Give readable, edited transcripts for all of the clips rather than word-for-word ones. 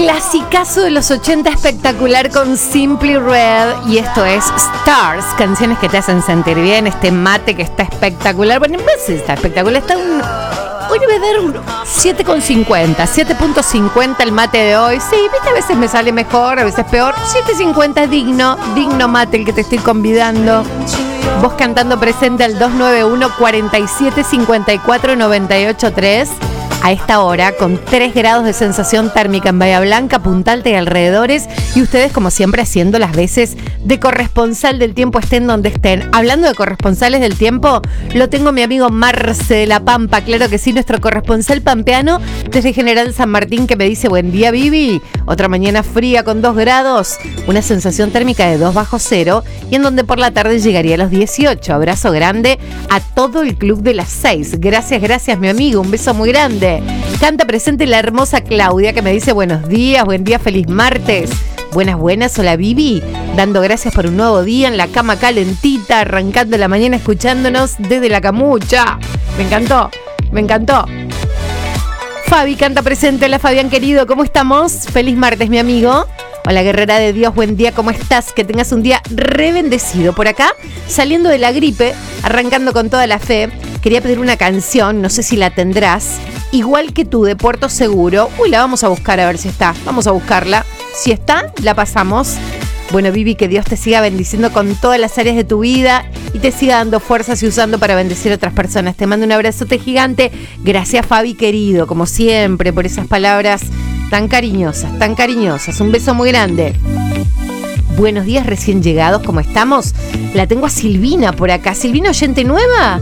Clasicazo de los 80 espectacular con Simply Red. Y esto es Stars, canciones que te hacen sentir bien. Este mate que está espectacular. Bueno, en vez está espectacular. Está hoy debe dar un 7,50, 7.50 el mate de hoy. Sí, viste, a veces me sale mejor, a veces peor. 7.50 es digno mate el que te estoy convidando. Vos cantando presente al 291 47 54 98 3. A esta hora, con 3 grados de sensación térmica en Bahía Blanca, Punta Alta y alrededores, y ustedes, como siempre, haciendo las veces de corresponsal del tiempo, estén donde estén. Hablando de corresponsales del tiempo, lo tengo mi amigo Marce de La Pampa, claro que sí, nuestro corresponsal pampeano desde General San Martín, que me dice: buen día, Vivi, otra mañana fría con 2 grados, una sensación térmica de 2 bajo cero, y en donde por la tarde llegaría a los 18. Abrazo grande a todo el club de las 6. Gracias, mi amigo, un beso muy grande. Canta presente la hermosa Claudia, que me dice: buenos días, buen día, feliz martes. Buenas, hola Vivi, dando gracias por un nuevo día en la cama calentita, arrancando la mañana escuchándonos desde la camucha. Me encantó. Fabi canta presente. Hola Fabián querido, ¿cómo estamos? Feliz martes, mi amigo. Hola guerrera de Dios, buen día, ¿cómo estás? Que tengas un día re bendecido. Por acá, saliendo de la gripe, arrancando con toda la fe, quería pedir una canción, no sé si la tendrás, igual que tú, de Puerto Seguro. La vamos a buscar a ver si está. Vamos a buscarla. Si está, la pasamos. Bueno, Vivi, que Dios te siga bendiciendo con todas las áreas de tu vida y te siga dando fuerzas y usando para bendecir a otras personas. Te mando un abrazote gigante. Gracias, Fabi, querido, como siempre, por esas palabras tan cariñosas. Un beso muy grande. Buenos días, recién llegados, ¿cómo estamos? La tengo a Silvina por acá. ¿Silvina oyente nueva?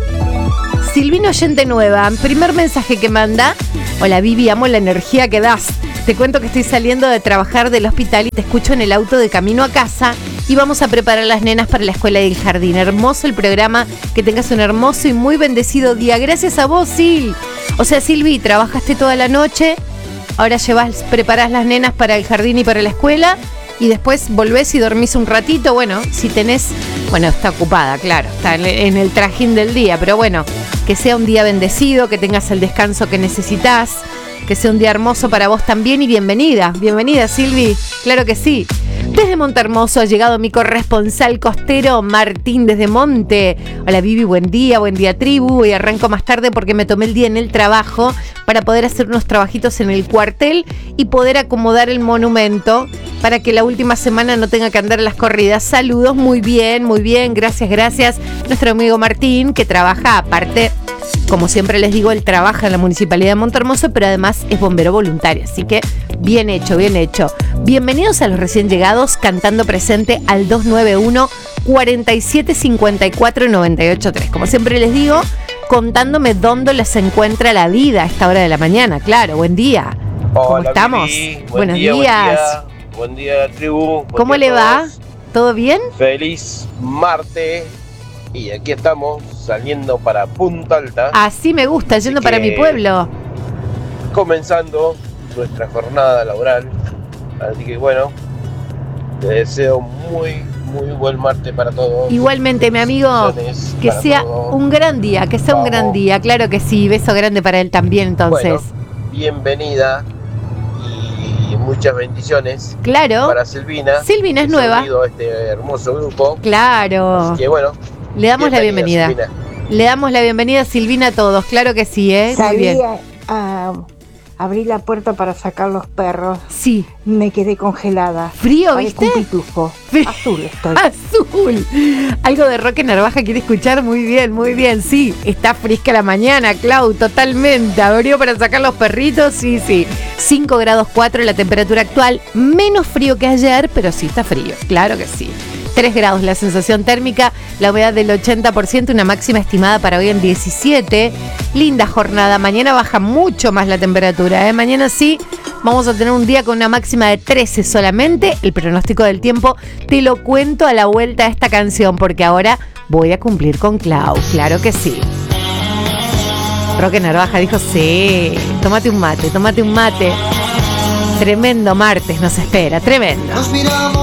Primer mensaje que manda: hola Vivi, amo la energía que das. Te cuento que estoy saliendo de trabajar del hospital y te escucho en el auto de camino a casa y vamos a preparar las nenas para la escuela y el jardín. Hermoso el programa, que tengas un hermoso y muy bendecido día. Gracias a vos, Sil. O sea, Silvi, trabajaste toda la noche, ahora preparás las nenas para el jardín y para la escuela y después volvés y dormís un ratito. Bueno, si tenés... Bueno, está ocupada, claro, está en el trajín del día, pero bueno, que sea un día bendecido, que tengas el descanso que necesitas, que sea un día hermoso para vos también y bienvenida, Silvi, claro que sí. Desde Montehermoso ha llegado mi corresponsal costero Martín desde Monte. Hola Vivi, buen día tribu. Y arranco más tarde porque me tomé el día en el trabajo para poder hacer unos trabajitos en el cuartel y poder acomodar el monumento para que la última semana no tenga que andar en las corridas. Saludos, muy bien, gracias. Nuestro amigo Martín, que trabaja aparte, como siempre les digo, él trabaja en la Municipalidad de Montehermoso, pero además es bombero voluntario, así que bien hecho. Bienvenidos a los recién llegados, cantando presente al 291 47 54 98 3. Como siempre les digo, contándome dónde les encuentra la vida a esta hora de la mañana. Claro, buen día. ¿Cómo estamos? Vivi, Buenos días. Buen día, tribu. ¿Cómo le va? ¿Todo bien? Feliz martes. Y aquí estamos saliendo para Punta Alta. Así me gusta, yendo para mi pueblo. Comenzando nuestra jornada laboral. Así que bueno, te deseo muy buen martes para todos. Igualmente, mi amigo, que sea un gran día, claro que sí. Beso grande para él también, entonces. Bueno, bienvenida y muchas bendiciones. Claro. Para Silvina. Silvina es nueva. A este hermoso grupo. Claro. Así que bueno. Le damos la bienvenida. Silvina. Le damos la bienvenida, Silvina, a todos. Claro que sí, ¿eh? Salí muy bien. Abrí la puerta para sacar los perros. Sí. Me quedé congelada. ¿Frío, viste? Un pitufo. Azul estoy. Azul. Algo de Roque Narvaja quiere escuchar. Muy bien. Sí, está fresca la mañana, Clau, totalmente. Abrió para sacar los perritos, sí. 5 grados 4 la temperatura actual. Menos frío que ayer, pero sí está frío. Claro que sí. 3 grados la sensación térmica, la humedad del 80%, una máxima estimada para hoy en 17. Linda jornada. Mañana baja mucho más la temperatura, ¿eh? Mañana sí vamos a tener un día con una máxima de 13 solamente. El pronóstico del tiempo te lo cuento a la vuelta de esta canción, porque ahora voy a cumplir con Clau. Claro que sí. Roque Narvaja dijo: sí, tómate un mate. Tremendo martes nos espera, tremendo.